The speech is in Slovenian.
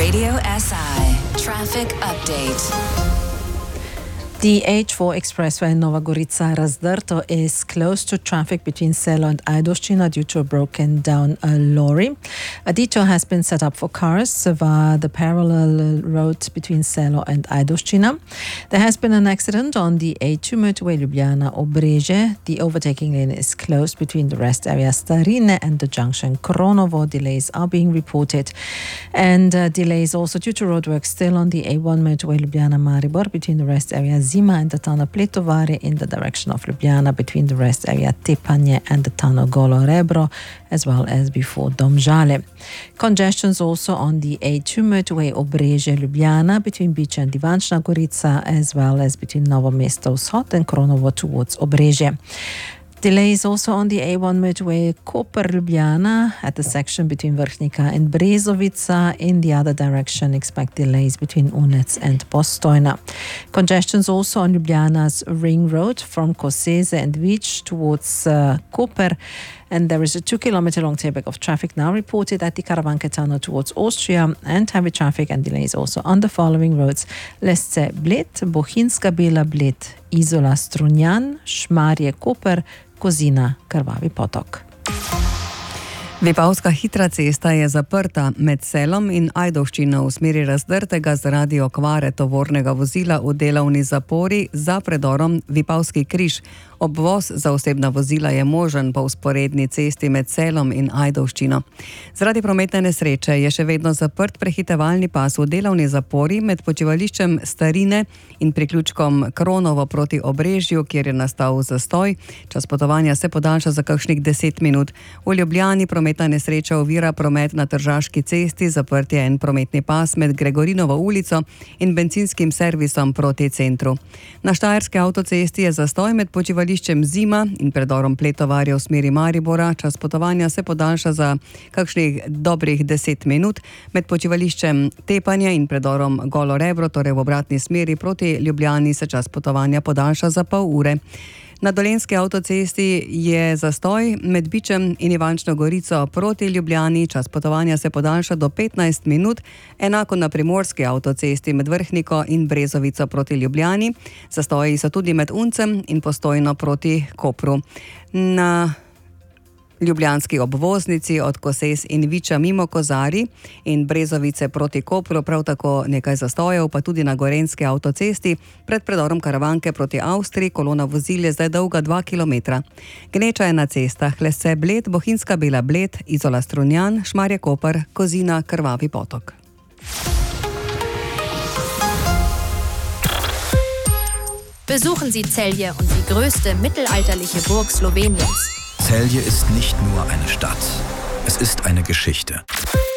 Radio SI Traffic Update. The H4 expressway in Nova Gorica Razdrto is closed to traffic between Selo and Ajdovščina due to a broken down lorry. A detour has been set up for cars via the parallel road between Selo and Ajdovščina. There has been an accident on the A2 motorway Ljubljana-Obrežje. The overtaking lane is closed between the rest area Starine and the junction Kronovo. Delays are being reported. And delays also due to roadwork still on the A1 motorway Ljubljana-Maribor between the rest area Zima and the town of Pletovare in the direction of Ljubljana between the rest area Tepanje and the town of Golo Rebro, as well as before Domžale. Congestions also on the A2 motorway Obrežje-Ljubljana between Biče and Ivančna Gorica, as well as between Novo Mesto Vzhod and Kronovo towards Obrežje. Delays also on the A1 motorway Koper-Ljubljana at the section between Vrhnika and Brezovica. In the other direction, expect delays between Unec and Postojna. Congestions also on Ljubljana's Ring Road from Koseze and Vič towards Koper. And there is a 2-kilometer long tailback of traffic now reported at the Karavanke tunnel towards Austria, and heavy traffic and delays also on the following roads: Lesce Bled, Bohinjska Bela Bled, Izola Strunjan, Šmarje Koper, Kozina Krvavi Potok. Vipavska hitra cesta je zaprta med Selom in Ajdovščino v smeri Razdrtega zaradi okvare tovornega vozila v delovni zapori za predorom Vipavski križ. Obvoz za osebna vozila je možen po vzporedni cesti med Selom in Ajdovščino. Zaradi prometne nesreče je še vedno zaprt prehitevalni pas v delovni zapori med počivališčem Starine in priključkom Kronovo proti Obrežju, kjer je nastal zastoj. Čas potovanja se podaljša za kakšnih 10 minut. V Ljubljani prometna nesreča ovira promet na Tržaški cesti, zaprt je en prometni pas med Gregorinovo ulico in bencinskim servisom proti centru. Na Štajerski avtocesti je zastoj med počivališčem Zima in predorom Pletovarja v smeri Maribora. Čas potovanja se podaljša za kakšnih dobrih 10 minut. Med počivališčem Tepanje in predorom Golo Rebro, torej v obratni smeri proti Ljubljani, se čas potovanja podaljša za pol ure. Na Dolenjski avtocesti je zastoj med Bičem in Ivančno Gorico proti Ljubljani. Čas potovanja se podaljša do 15 minut. Enako na Primorski avtocesti med Vrhniko in Brezovico proti Ljubljani. Zastoji so tudi med Uncem in Postojno proti Kopru. Na ljubljanski obvoznici od Koses in Viča mimo Kozari in Brezovice proti Kopru prav tako nekaj zastojev, pa tudi na Gorenjski avtocesti pred predorom Karavanke proti Avstriji. Kolona vozil je zdaj dolga 2 km. Gneča je na cestah Lesce Bled, Bohinjska Bela Bled, Izola Strunjan, Šmarje Koper, Kozina Krvavi Potok. Besuchen Sie Celje und die größte mittelalterliche Burg Sloweniens. Celje ist nicht nur eine Stadt, es ist eine Geschichte.